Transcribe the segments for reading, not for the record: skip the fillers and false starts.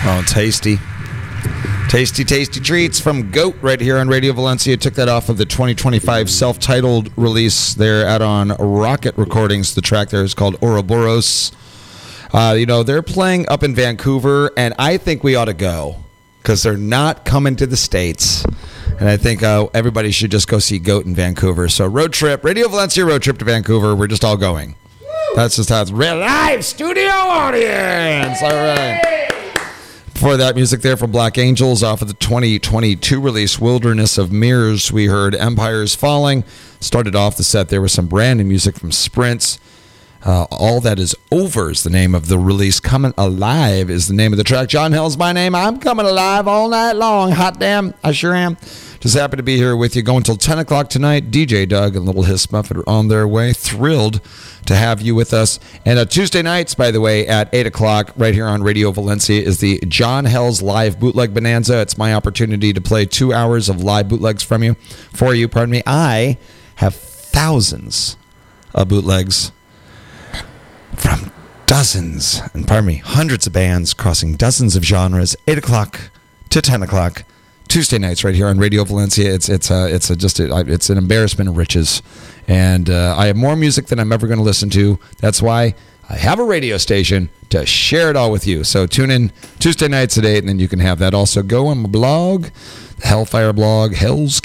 Oh, tasty. Tasty, tasty treats from Goat right here on Radio Valencia. Took that off of the 2025 self-titled release there out on Rocket Recordings. The track there is called Ouroboros. They're playing up in Vancouver, and I think we ought to go because they're not coming to the States. And I think everybody should just go see Goat in Vancouver. So road trip, Radio Valencia road trip to Vancouver. We're just all going. That's just how it's real live studio audience. All right. Before that, music there from Black Angels off of the 2022 release Wilderness of Mirrors. We heard Empires Falling. Started off the set there with some brand new music from Sprints. All That Is Over is the name of the release. Coming Alive is the name of the track. John Hill's my name. I'm coming alive all night long. Hot damn, I sure am. Just happy to be here with you. Going until 10 o'clock tonight. DJ Doug and Little Hiss Muffet are on their way. Thrilled to have you with us. And Tuesday nights, by the way, at 8 o'clock right here on Radio Valencia is the John Hell's Live Bootleg Bonanza. It's my opportunity to play 2 hours of live bootlegs for you. I have thousands of bootlegs from hundreds of bands crossing dozens of genres. 8 o'clock to 10 o'clock. Tuesday nights right here on Radio Valencia. It's an embarrassment of riches, and I have more music than I'm ever going to listen to. That's why I have a radio station to share it all with you. So tune in Tuesday nights at 8, and then you can have that. Also, go on my blog, the Hellfire blog,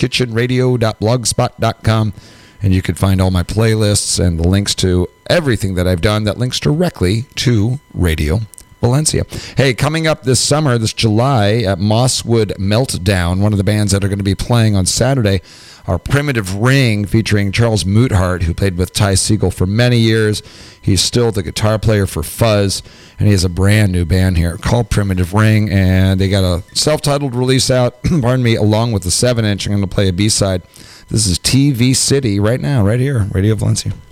hellskitchenradio.blogspot.com, and you can find all my playlists and the links to everything that I've done that links directly to Radio Valencia. Hey, coming up this summer, this July, at Mosswood Meltdown, one of the bands that are going to be playing on Saturday are Primitive Ring, featuring Charles Moothart, who played with Ty Segall for many years. He's still the guitar player for Fuzz, and he has a brand new band here called Primitive Ring, and they got a self-titled release out, along with the 7-inch. I'm going to play a B-side. This is TV City right now, right here, Radio Valencia.